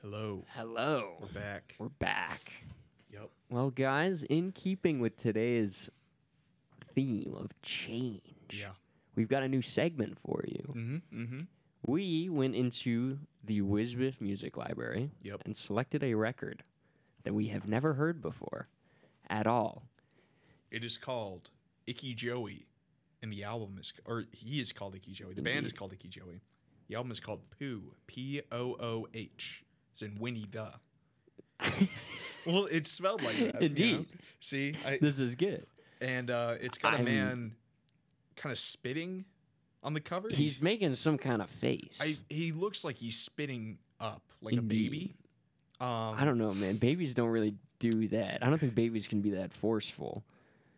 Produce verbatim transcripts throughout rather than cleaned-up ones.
Hello. Hello. We're back. We're back. Yep. Well, guys, in keeping with today's theme of change, Yeah. we've got a new segment for you. Mm-hmm. Mm-hmm. We went into the WizBiff Music Library Yep. and selected a record that we have never heard before at all. It is called Icky Joey, and the album is, or he is called Icky Joey. The Indeed. band is called Icky Joey. The album is called Pooh, P O O H. It's in Winnie the. Well, it's spelled like that. Indeed. You know? See, I, This is good. and uh, it's got a I'm- man kind of spitting on the cover. He's making some kind of face. I, he looks like he's spitting up like Indeed. a baby. Um, I don't know, man. Babies don't really do that. I don't think babies can be that forceful.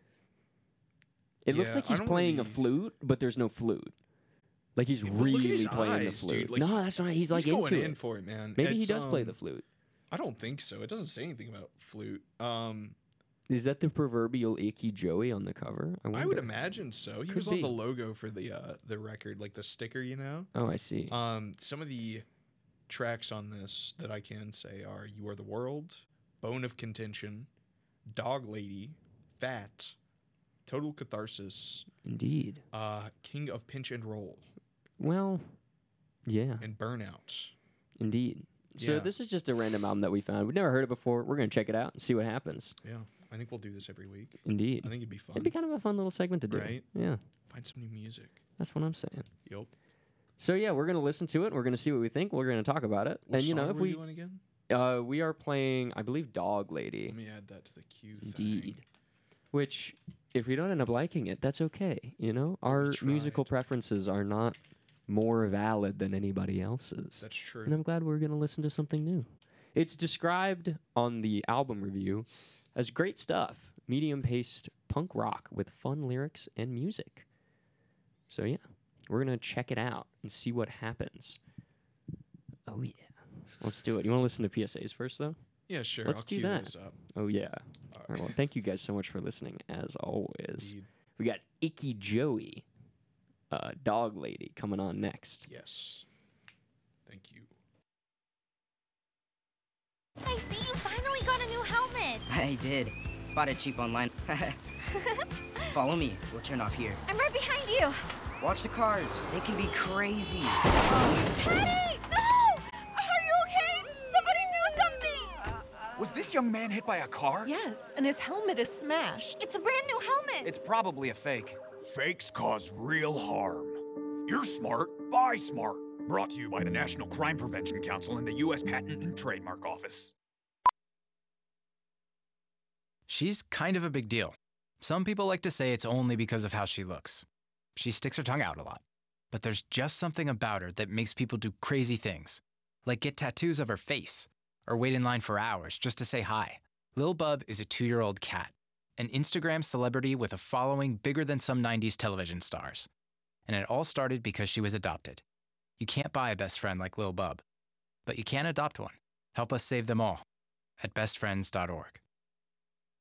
It looks Yeah, like I he's don't playing really- a flute, but there's no flute. Like he's Yeah, but look at really his playing eyes, the flute. dude. Like, no, that's not. He's like he's going into in it. for it, man. Maybe he It's, does play um, the flute. I don't think so. It doesn't say anything about flute. Um, Is that the proverbial Icky Joey on the cover? I would wonder. imagine so. He Could was on be. the logo for the uh, the record, like the sticker, you know. Oh, I see. Um, some of the tracks on this that I can say are "You Are the World," "Bone of Contention," "Dog Lady," "Fat," "Total Catharsis," Indeed. uh, "King of Pinch and Roll," Well, yeah, and "Burnout." indeed. So Yeah. this is just a random album that we found. We've never heard it before. We're gonna check it out and see what happens. Yeah, I think we'll do this every week. Indeed. I think it'd be fun. It'd be kind of a fun little segment to do. Right? Yeah, Find some new music. that's what I'm saying. Yup. So yeah, we're gonna listen to it. We're gonna see what we think. We're gonna talk about it. What and you know, song if are we we doing again? uh, we are playing, I believe, Dog Lady. Let me add that to the queue. thing. Indeed. Which, if we don't end up liking it, that's okay. You know, our musical tried. preferences are not more valid than anybody else's. That's true. And I'm glad we're gonna listen to something new. It's described on the album review as great stuff, medium-paced punk rock with fun lyrics and music. So yeah, we're gonna check it out and see what happens. Oh yeah, let's do it. You want to listen to P S As first, though? Yeah, sure. Let's I'll do cue that. those up. Oh yeah. All All right. Well, thank you guys so much for listening. As always, Indeed. we got Icky Joey, uh, Dog Lady, coming on next. Yes. Thank you. I see you finally got a new helmet. I did. Bought it cheap online. Follow me. We'll turn off here. I'm right behind you. Watch the cars. They can be crazy. Teddy! No! Are you okay? Somebody do something! Was this young man hit by a car? Yes, and his helmet is smashed. It's a brand new helmet. It's probably a fake. Fakes cause real harm. You're smart, buy smart. Brought to you by the National Crime Prevention Council and the U S Patent and Trademark Office. She's kind of a big deal. Some people like to say it's only because of how she looks. She sticks her tongue out a lot. But there's just something about her that makes people do crazy things, like get tattoos of her face, or wait in line for hours just to say hi. Lil Bub is a two-year-old cat, an Instagram celebrity with a following bigger than some nineties television stars. And it all started because she was adopted. You can't buy a best friend like Lil Bub, but you can adopt one. Help us save them all at best friends dot org.